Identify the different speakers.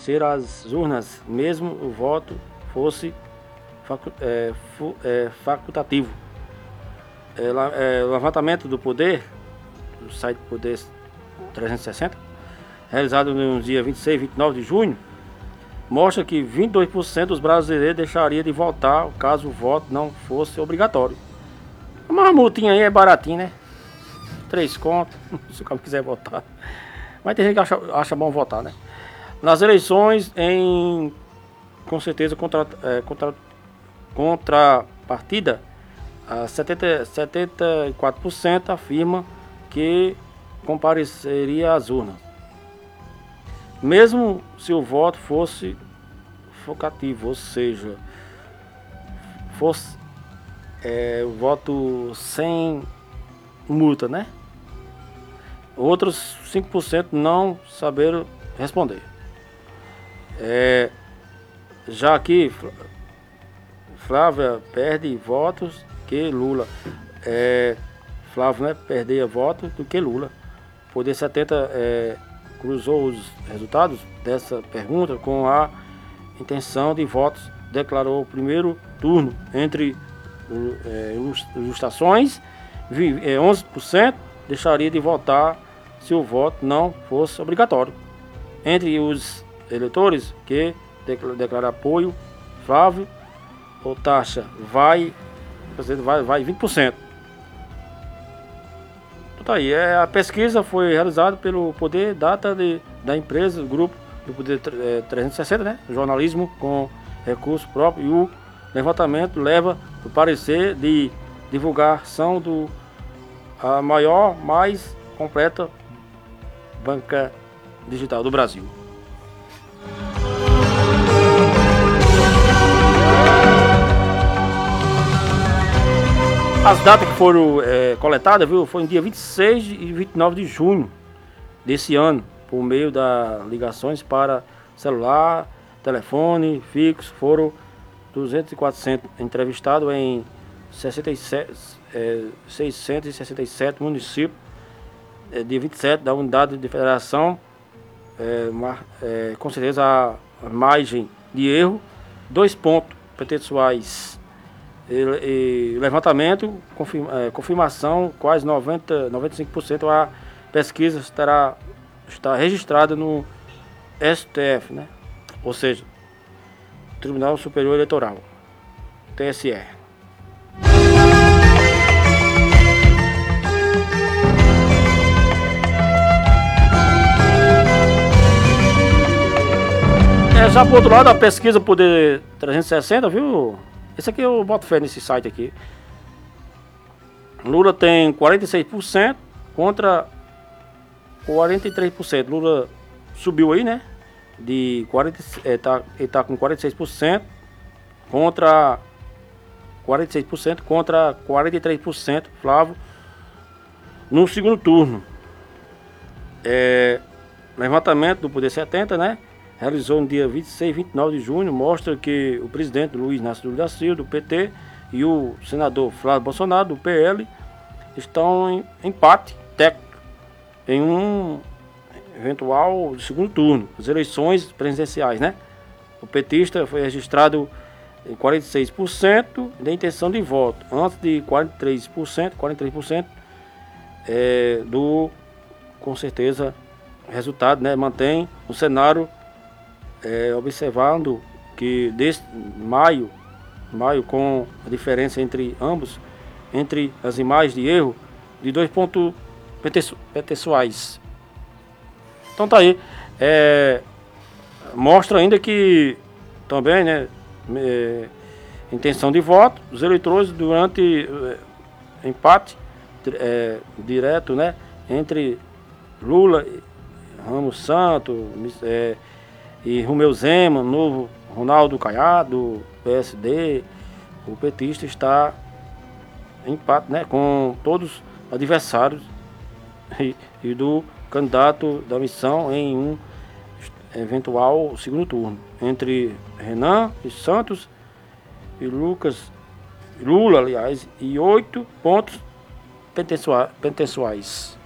Speaker 1: comparecer às urnas, mesmo o voto fosse facultativo. Levantamento do poder, do site Poder 360, realizado no dia 26 e 29 de junho, mostra que 22% dos brasileiros deixaria de votar caso o voto não fosse obrigatório. Uma multinha aí é baratinho, né? 3 contos, se o cara quiser votar. Mas tem gente que acha bom votar, né? Nas eleições, com certeza, contrapartida, 74% afirma que compareceria às urnas, mesmo se o voto fosse facultativo, ou seja, fosse o voto sem multa, né? Outros 5% não saberam responder. Já que Flávia perde votos que Lula. Flávio, né, perderia votos do que Lula. Poder 70 cruzou os resultados dessa pergunta com a intenção de votos. Declarou o primeiro turno entre ilustrações. 11% deixaria de votar se o voto não fosse obrigatório. Entre os eleitores que declaram apoio, Flávio, ou taxa vai 20%. Então tá aí, a pesquisa foi realizada pelo Poder Data da empresa, do grupo do Poder 360, né? Jornalismo com recurso próprio, e o levantamento leva o parecer de divulgação a maior, mais completa banca digital do Brasil. As datas que foram coletadas, viu, foi no dia 26 e 29 de junho desse ano, por meio das ligações para celular, telefone, fixo. Foram 200 e 400 entrevistados em 667 municípios, dia 27 da unidade de federação. Com certeza a margem de erro, 2 pontos percentuais. Levantamento, confirmação, quase 95%. A pesquisa está registrada no STF, né? Ou seja, Tribunal Superior Eleitoral, TSE. Já por outro lado, a pesquisa Poder 360, viu? Esse aqui eu boto fé nesse site aqui. Lula tem 46% contra 43%. Lula subiu aí, né? Ele tá com 46% contra 43%. Flávio no segundo turno. Levantamento do Poder 70, né? Realizou no dia 26 e 29 de junho, mostra que o presidente Luiz Inácio Lula da Silva, do PT, e o senador Flávio Bolsonaro, do PL, estão em empate técnico em um eventual segundo turno, as eleições presidenciais, né? O petista foi registrado em 46% da intenção de voto, antes de 43% com certeza, resultado, né? Mantém o cenário, observando que desde maio, com a diferença entre ambos, entre as imagens de erro, de 2 pontos percentuais. Então tá aí, mostra ainda que também, né, intenção de voto, os eleitores durante empate direto, né, entre Lula, Ramos Santos, e Romeu Zema, novo Ronaldo Caiado, PSD. O petista está em empate, né, com todos os adversários e do candidato da missão em um eventual segundo turno, entre Renan e Santos e Lula, aliás, e 8 pontos percentuais.